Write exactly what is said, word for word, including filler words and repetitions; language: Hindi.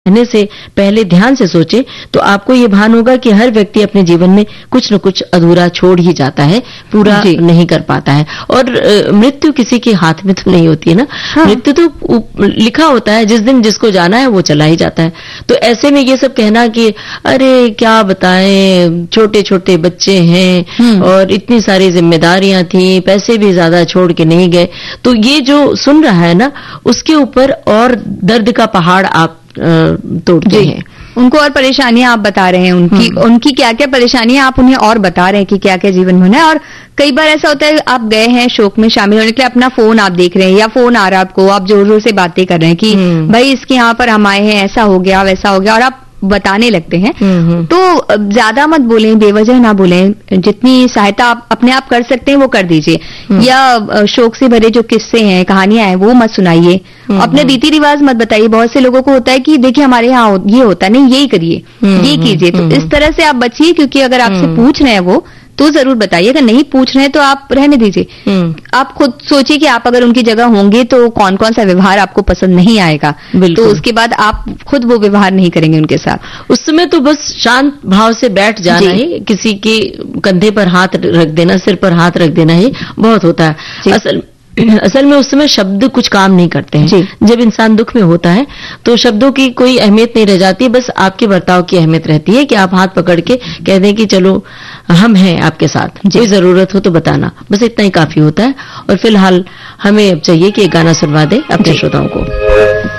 कहने से पहले ध्यान से सोचे तो आपको ये भान होगा कि हर व्यक्ति अपने जीवन में कुछ न कुछ अधूरा छोड़ ही जाता है, पूरा नहीं कर पाता है। और मृत्यु किसी के हाथ में तो नहीं होती है ना। हाँ। मृत्यु तो लिखा होता है, जिस दिन जिसको जाना है वो चला ही जाता है। तो ऐसे में ये सब कहना कि अरे क्या बताएं, छोटे छोटे बच्चे हैं और इतनी सारी जिम्मेदारियां थी, पैसे भी ज्यादा छोड़ के नहीं गए, तो ये जो सुन रहा है ना उसके ऊपर और दर्द का पहाड़ आप तोड़ते हैं। उनको और परेशानियां आप बता रहे हैं, उनकी उनकी क्या क्या परेशानियां आप उन्हें और बता रहे हैं कि क्या क्या जीवन में है। और कई बार ऐसा होता है आप गए हैं शोक में शामिल होने के लिए, अपना फोन आप देख रहे हैं या फोन आ रहा है आपको, आप जोर जोर से बातें कर रहे हैं कि भाई इसके यहाँ पर हम आए हैं, ऐसा हो गया वैसा हो गया, और आप बताने लगते हैं। तो ज्यादा मत बोलें, बेवजह ना बोलें, जितनी सहायता आप अपने आप कर सकते हैं वो कर दीजिए। या शोक से भरे जो किस्से हैं, कहानियां हैं, वो मत सुनाइए। अपने रीति रिवाज मत बताइए। बहुत से लोगों को होता है कि देखिए हमारे यहाँ ये होता है, नहीं यही करिए, ये कीजिए। तो इस तरह से आप बचिए, क्योंकि अगर आपसे पूछ रहे हैं वो तो जरूर बताइए, अगर नहीं पूछ रहे हैं तो आप रहने दीजिए। आप खुद सोचिए कि आप अगर उनकी जगह होंगे तो कौन कौन सा व्यवहार आपको पसंद नहीं आएगा, तो उसके बाद आप खुद वो व्यवहार नहीं करेंगे उनके साथ। उस समय तो बस शांत भाव से बैठ जाना है, किसी के कंधे पर हाथ रख देना, सिर पर हाथ रख देना ही बहुत होता है। असल असल में उस समय शब्द कुछ काम नहीं करते हैं। जब इंसान दुख में होता है तो शब्दों की कोई अहमियत नहीं रह जाती, बस आपके बर्ताव की अहमियत रहती है कि आप हाथ पकड़ के कह दें कि चलो हम हैं आपके साथ, कोई जरूरत हो तो बताना, बस इतना ही काफी होता है। और फिलहाल हमें अब चाहिए कि एक गाना सुनवा दें अपने श्रोताओं को।